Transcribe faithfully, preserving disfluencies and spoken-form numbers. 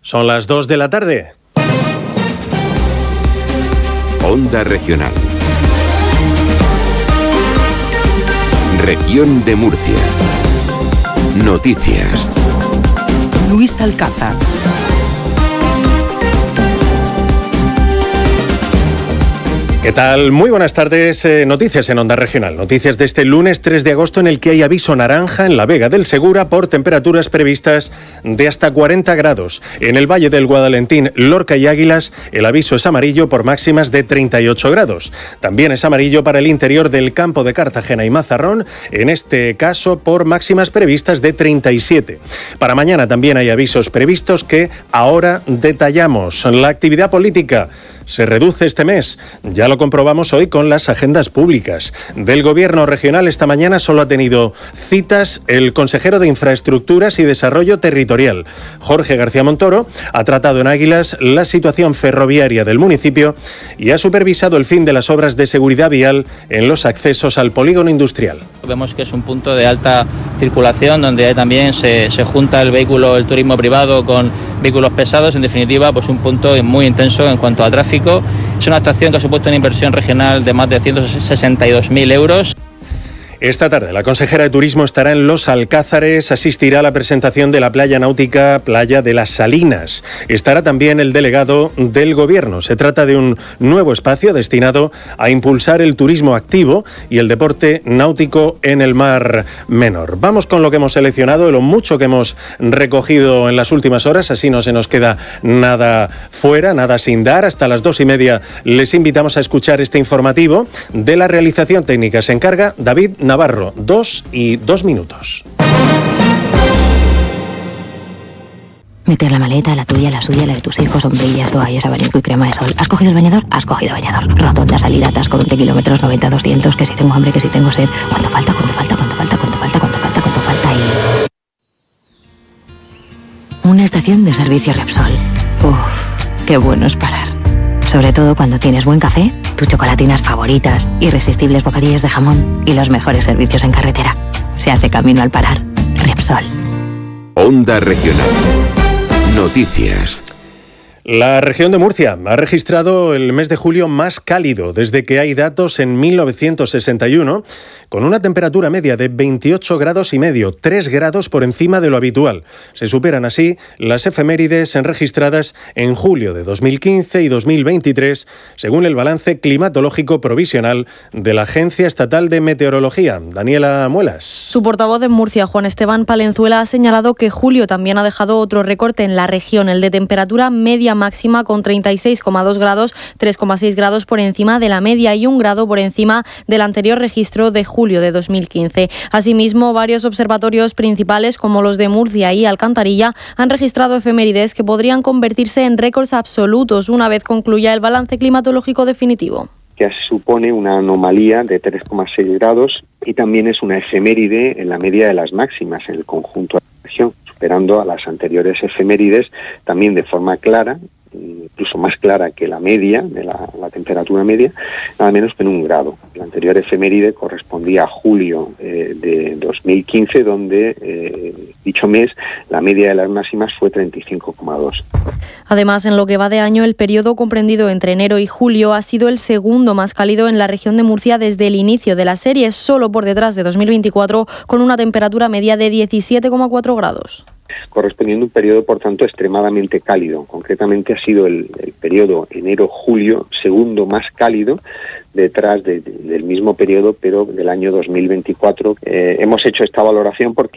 Son las dos de la tarde. Onda Regional. Región de Murcia. Noticias. Luis Alcázar. ¿Qué tal? Muy buenas tardes. Eh, noticias en Onda Regional. Noticias de este lunes tres de agosto en el que hay aviso naranja en la Vega del Segura por temperaturas previstas de hasta cuarenta grados. En el Valle del Guadalentín, Lorca y Águilas, el aviso es amarillo por máximas de treinta y ocho grados. También es amarillo para el interior del campo de Cartagena y Mazarrón, en este caso por máximas previstas de treinta y siete. Para mañana también hay avisos previstos que ahora detallamos. La actividad política se reduce este mes. Ya lo comprobamos hoy con las agendas públicas del Gobierno regional. Esta mañana solo ha tenido citas el consejero de Infraestructuras y Desarrollo Territorial, Jorge García Montoro. Ha tratado en Águilas la situación ferroviaria del municipio y ha supervisado el fin de las obras de seguridad vial en los accesos al polígono industrial. Vemos que es un punto de alta circulación donde también se, se junta el vehículo, el turismo privado con vehículos pesados. En definitiva, pues un punto muy intenso en cuanto a tráfico. Es una actuación que ha supuesto una inversión regional de más de ciento sesenta y dos mil euros. Esta tarde la consejera de Turismo estará en Los Alcázares, asistirá a la presentación de la playa náutica Playa de las Salinas. Estará también el delegado del Gobierno. Se trata de un nuevo espacio destinado a impulsar el turismo activo y el deporte náutico en el Mar Menor. Vamos con lo que hemos seleccionado, lo mucho que hemos recogido en las últimas horas, así no se nos queda nada fuera, nada sin dar. Hasta las dos y media les invitamos a escuchar este informativo. De la realización técnica se encarga David Navarro, dos y dos minutos. Meter la maleta, la tuya, la suya, la de tus hijos, sombrillas, toallas, abanico y crema de sol. ¿Has cogido el bañador? Has cogido bañador. Rotonda, salida, atasco, veinte kilómetros, noventa, doscientos, que si tengo hambre, que si tengo sed. ¿Cuánto falta? ¿Cuánto falta? ¿Cuánto falta? ¿Cuánto falta? ¿Cuánto falta? ¿Cuánto falta? Y... una estación de servicio Repsol. Uff, qué bueno es parar. Sobre todo cuando tienes buen café, tus chocolatinas favoritas, irresistibles bocadillos de jamón y los mejores servicios en carretera. Se hace camino al parar. Repsol. Onda Regional. Noticias. La región de Murcia ha registrado el mes de julio más cálido desde que hay datos en mil novecientos sesenta y uno, con una temperatura media de veintiocho grados y medio, tres grados por encima de lo habitual. Se superan así las efemérides registradas en julio de dos mil quince y dos mil veintitrés, según el balance climatológico provisional de la Agencia Estatal de Meteorología. Daniela Muelas. Su portavoz en Murcia, Juan Esteban Palenzuela, ha señalado que julio también ha dejado otro recorte en la región, el de temperatura media máxima con treinta y seis coma dos grados, tres coma seis grados por encima de la media y un grado por encima del anterior registro de julio de dos mil quince. Asimismo, varios observatorios principales como los de Murcia y Alcantarilla han registrado efemérides que podrían convertirse en récords absolutos una vez concluya el balance climatológico definitivo. Que supone una anomalía de tres coma seis grados y también es una efeméride en la media de las máximas en el conjunto de la región, superando a las anteriores efemérides también de forma clara, incluso más clara que la media, de la, la temperatura media, nada menos que en un grado. La anterior efeméride correspondía a julio eh, de dos mil quince, donde eh, dicho mes la media de las máximas fue treinta y cinco coma dos. Además, en lo que va de año, el periodo comprendido entre enero y julio ha sido el segundo más cálido en la región de Murcia desde el inicio de la serie, solo por detrás de dos mil veinticuatro, con una temperatura media de diecisiete coma cuatro grados. Correspondiendo a un periodo, por tanto, extremadamente cálido. Concretamente ha sido el, el periodo enero-julio segundo más cálido detrás de, de, del mismo periodo, pero del año dos mil veinticuatro. Eh, hemos hecho esta valoración porque